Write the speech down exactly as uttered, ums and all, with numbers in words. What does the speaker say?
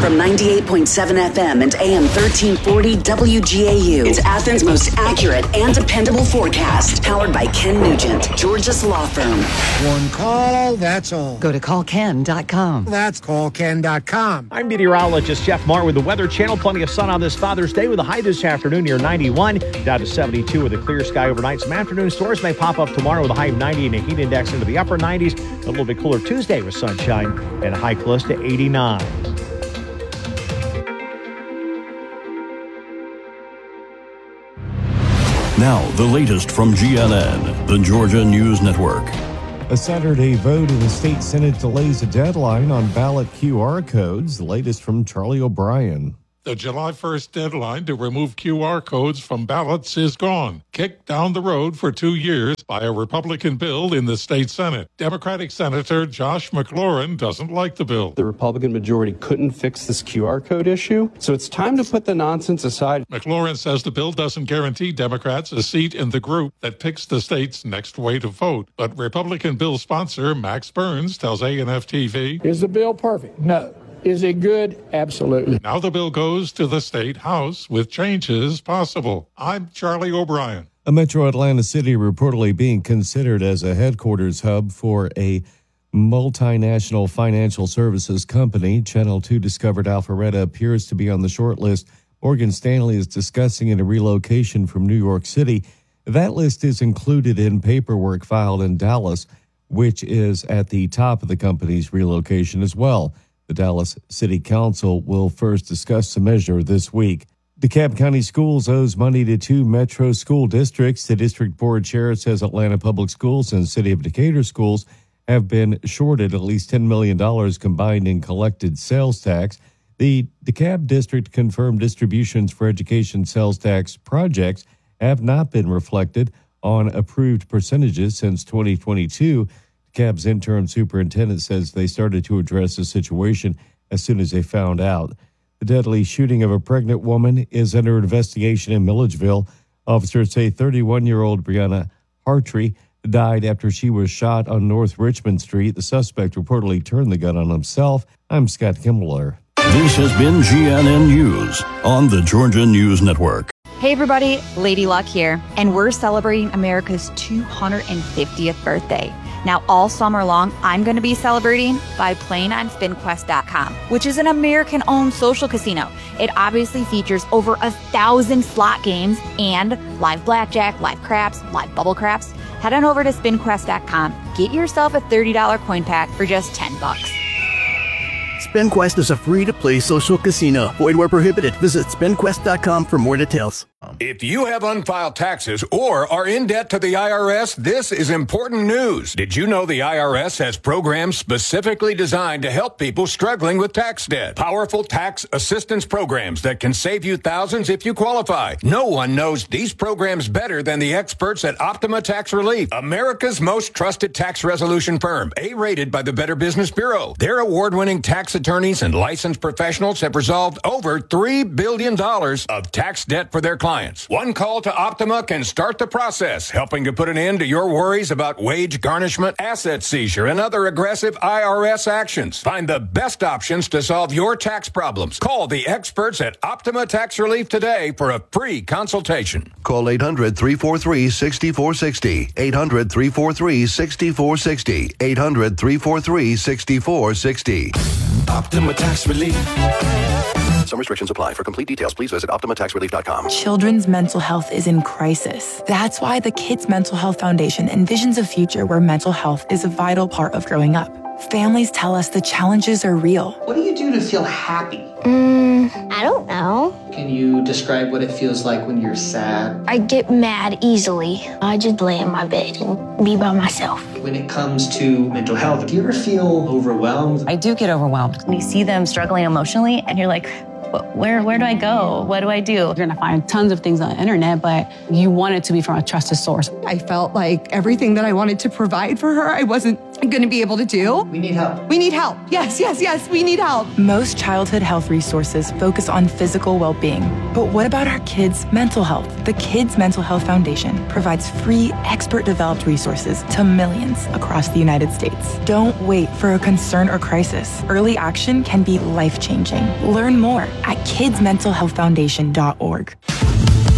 From ninety-eight point seven F M and A M thirteen forty W G A U. It's Athens' most accurate and dependable forecast. Powered by Ken Nugent, George's Law Firm. One call, that's all. Go to call ken dot com. That's call ken dot com. I'm meteorologist Jeff Marr with the Weather Channel. Plenty of sun on this Father's Day with a high this afternoon near ninety-one, down to seventy-two with a clear sky overnight. Some afternoon storms may pop up tomorrow with a high of ninety and a heat index into the upper nineties. A little bit cooler Tuesday with sunshine and a high close to eighty-nine. Now, the latest from G N N, the Georgia News Network. A Saturday vote in the state Senate delays a deadline on ballot Q R codes. The latest from Charlie O'Brien. The July first deadline to remove Q R codes from ballots is gone, kicked down the road for two years by a Republican bill in the state Senate. Democratic Senator Josh McLaurin doesn't like the bill. The Republican majority couldn't fix this Q R code issue, so it's time to put the nonsense aside. McLaurin says the bill doesn't guarantee Democrats a seat in the group that picks the state's next way to vote. But Republican bill sponsor Max Burns tells A and F T V, "Is the bill perfect? No. Is it good? Absolutely." Now the bill goes to the state house with changes possible. I'm Charlie O'Brien. A Metro Atlanta City reportedly being considered as a headquarters hub for a multinational financial services company. Channel two discovered Alpharetta appears to be on the short list. Morgan Stanley is discussing a relocation from New York City. That list is included in paperwork filed in Dallas, which is at the top of the company's relocation as well. The Dallas City Council will first discuss the measure this week. DeKalb County Schools owes money to two metro school districts. The district board chair says Atlanta Public Schools and City of Decatur schools have been shorted at least ten million dollars combined in collected sales tax. The DeKalb district confirmed distributions for education sales tax projects have not been reflected on approved percentages since twenty twenty-two. DeKalb's interim superintendent says they started to address the situation as soon as they found out. The deadly shooting of a pregnant woman is under investigation in Milledgeville. Officers say thirty-one-year-old Brianna Hartree died after she was shot on North Richmond Street. The suspect reportedly turned the gun on himself. I'm Scott Kimbler. This has been G N N News on the Georgia News Network. Hey everybody, Lady Luck here, and we're celebrating America's two hundred fiftieth birthday. Now, all summer long, I'm going to be celebrating by playing on spin quest dot com, which is an American-owned social casino. It obviously features over a thousand slot games and live blackjack, live craps, live bubble craps. Head on over to spin quest dot com. Get yourself a thirty dollars coin pack for just ten bucks. SpinQuest is a free-to-play social casino. Void where prohibited. Visit spin quest dot com for more details. If you have unfiled taxes or are in debt to the I R S, this is important news. Did you know the I R S has programs specifically designed to help people struggling with tax debt? Powerful tax assistance programs that can save you thousands if you qualify. No one knows these programs better than the experts at Optima Tax Relief, America's most trusted tax resolution firm, A-rated by the Better Business Bureau. Their award-winning tax attorneys and licensed professionals have resolved over three billion dollars of tax debt for their clients. One call to Optima can start the process, helping to put an end to your worries about wage garnishment, asset seizure, and other aggressive I R S actions. Find the best options to solve your tax problems. Call the experts at Optima Tax Relief today for a free consultation. Call eight hundred, three four three, six four six zero. eight hundred, three four three, six four six zero. eight hundred, three four three, six four six zero. Optima Tax Relief. Some restrictions apply. For complete details, please visit optima tax relief dot com. Children's mental health is in crisis. That's why the Kids Mental Health Foundation envisions a future where mental health is a vital part of growing up. Families tell us the challenges are real. What do you do to feel happy? Mm, I don't know. Can you describe what it feels like when you're sad? I get mad easily. I just lay in my bed and be by myself. When it comes to mental health, do you ever feel overwhelmed? I do get overwhelmed. When you see them struggling emotionally and you're like, Where where do I go? What do I do? You're gonna find tons of things on the internet, but you want it to be from a trusted source. I felt like everything that I wanted to provide for her, I wasn't going to be able to do? We need help. We need help. Yes, yes, yes, we need help. Most childhood health resources focus on physical well-being. But what about our kids' mental health? The Kids Mental Health Foundation provides free, expert-developed resources to millions across the United States. Don't wait for a concern or crisis. Early action can be life-changing. Learn more at kids mental health foundation dot org.